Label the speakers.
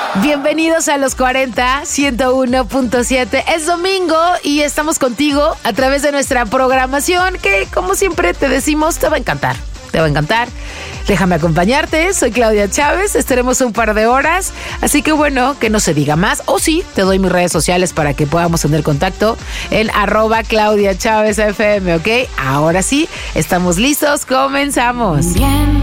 Speaker 1: Bienvenidos a los 40, 101.7. Es domingo y estamos contigo a través de nuestra programación que, como siempre te decimos, te va a encantar. Te va a encantar. Déjame acompañarte. Soy Claudia Chávez. Estaremos un par de horas. Así que bueno, que no se diga más. O sí, te doy mis redes sociales para que podamos tener contacto en @Claudia Chávez FM, ¿ok? Ahora sí, estamos listos. Comenzamos. Bien.